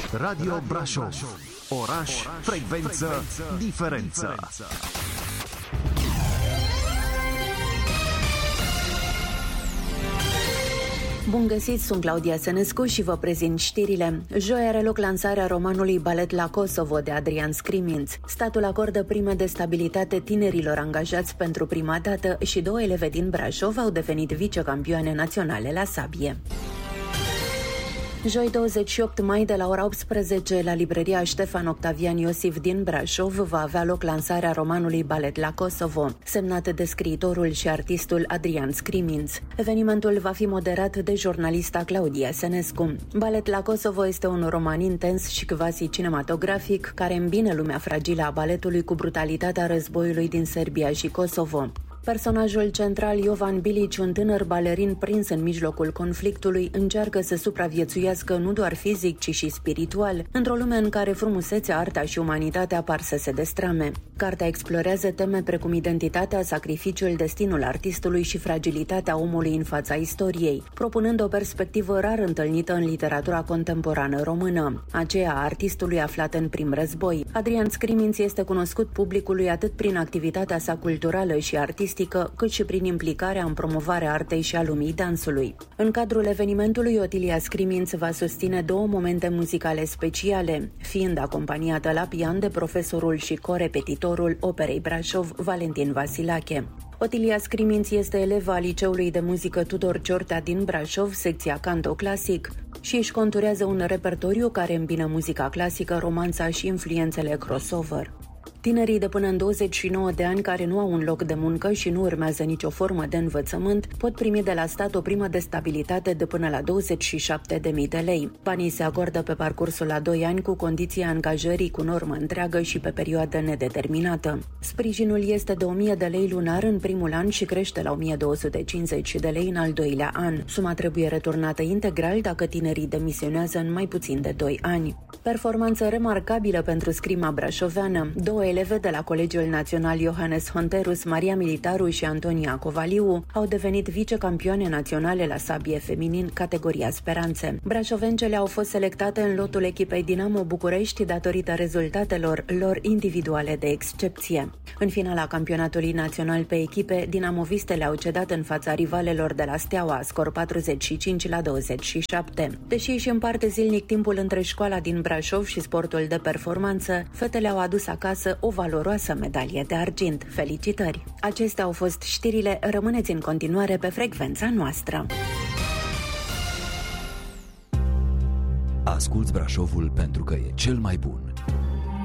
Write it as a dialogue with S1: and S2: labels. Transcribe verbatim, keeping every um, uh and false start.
S1: Radio Brașov. Oraș, frecvență, diferență.
S2: Bun găsit, sunt Claudia Sănescu și vă prezint știrile. Joi are loc lansarea romanului Balet la Kosovo de Adrian Scriminț. Statul acordă prime de stabilitate tinerilor angajați pentru prima dată și două eleve din Brașov au devenit vicecampioane naționale la sabie. Joi douăzeci și opt mai de la ora optsprezece la librăria Ștefan Octavian Iosif din Brașov va avea loc lansarea romanului Balet la Kosovo, semnat de scriitorul și artistul Adrian Scriminț. Evenimentul va fi moderat de jurnalista Claudia Sănescu. Balet la Kosovo este un roman intens și quasi cinematografic care îmbină lumea fragilă a baletului cu brutalitatea războiului din Serbia și Kosovo. Personajul central, Jovan Bilic, un tânăr balerin prins în mijlocul conflictului, încearcă să supraviețuiască nu doar fizic, ci și spiritual, într-o lume în care frumusețea, arta și umanitatea par să se destrame. Cartea explorează teme precum identitatea, sacrificiul, destinul artistului și fragilitatea omului în fața istoriei, propunând o perspectivă rar întâlnită în literatura contemporană română, aceea a artistului aflat în prim război. Adrian Scriminț este cunoscut publicului atât prin activitatea sa culturală și artistică, cât și prin implicarea în promovarea artei și a lumii dansului. În cadrul evenimentului, Otilia Scriminț va susține două momente muzicale speciale, fiind acompaniată la pian de profesorul și corepetitorul Operei Brașov, Valentin Vasilache. Otilia Scriminț este elevă a Liceului de Muzică Tudor Ciortea din Brașov, secția Canto Clasic, și își conturează un repertoriu care îmbină muzica clasică, romanța și influențele crossover. Tinerii de până în douăzeci și nouă de ani care nu au un loc de muncă și nu urmează nicio formă de învățământ pot primi de la stat o primă de stabilitate de până la douăzeci și șapte de mii de lei. Banii se acordă pe parcursul a doi ani cu condiția angajării cu normă întreagă și pe perioadă nedeterminată. Sprijinul este de o mie de lei lunar în primul an și crește la o mie două sute cincizeci de lei în al doilea an. Suma trebuie returnată integral dacă tinerii demisionează în mai puțin de doi ani. Performanță remarcabilă pentru scrima brașoveană. Două eleve de la Colegiul Național Iohannes Honterus, Maria Militaru și Antonia Covaliu au devenit vicecampioane naționale la sabie feminin categoria Speranțe. Brașovencele au fost selectate în lotul echipei Dinamo București datorită rezultatelor lor individuale de excepție. În finala campionatului național pe echipe, dinamovistele au cedat în fața rivalelor de la Steaua, scor patruzeci și cinci la douăzeci și șapte. Deși își împarte zilnic timpul între școala din Brașov și sportul de performanță, fetele au adus acasă o valoroasă medalie de argint. Felicitări! Acestea au fost știrile, rămâneți în continuare pe frecvența noastră.
S3: Asculți Brașovul pentru că e cel mai bun.